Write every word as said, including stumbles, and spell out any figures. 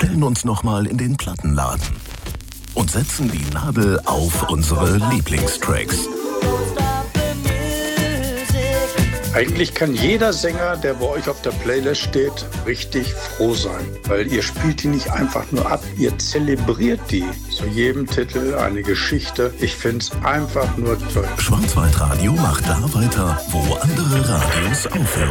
stellen uns nochmal in den Plattenladen und setzen die Nadel auf unsere Lieblingstracks. Eigentlich kann jeder Sänger, der bei euch auf der Playlist steht, richtig froh sein. Weil ihr spielt die nicht einfach nur ab, ihr zelebriert die. Zu jedem Titel eine Geschichte. Ich find's einfach nur toll. Schwarzwaldradio macht da weiter, wo andere Radios aufhören.